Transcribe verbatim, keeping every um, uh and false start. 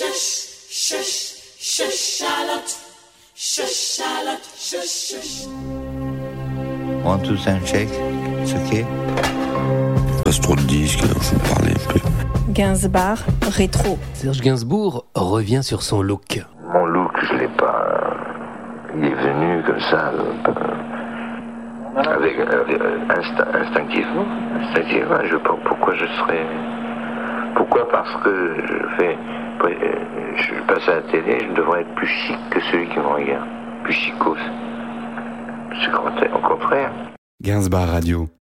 Shush, shush, shush, Charlotte. Shush, Charlotte, shush, shush. One, two, three, check. It's okay. Il passe trop de disques, alors je vais parler un peu. Gainsbourg, rétro. Serge Gainsbourg revient sur son look. Mon look, je l'ai pas. Il est venu comme ça, avec, avec instinct, instinctivement. Instinctivement, je sais pas pourquoi je serais. Pourquoi? Parce que je fais. Je passe à la télé, je devrais être plus chic que celui qui me regarde. Plus chicos. C'est au contraire. Gainsbourg Radio.